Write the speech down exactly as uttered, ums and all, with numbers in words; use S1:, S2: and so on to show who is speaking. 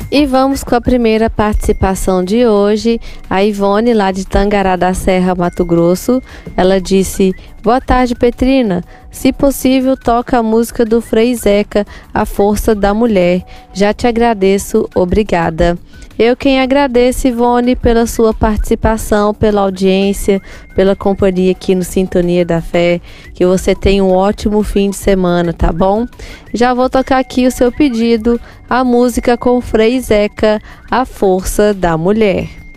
S1: E vamos com a primeira participação de hoje, a Ivone, lá de Tangará da Serra, Mato Grosso. Ela disse: boa tarde, Petrina. Se possível, toca a música do Frei Zeca, A Força da Mulher. Já te agradeço, obrigada. Eu quem agradeço, Ivone, pela sua participação, pela audiência, pela companhia aqui no Sintonia da Fé. Que você tenha um ótimo fim de semana, tá bom? Já vou tocar aqui o seu pedido, a música com o Frei Zeca, A Força da Mulher.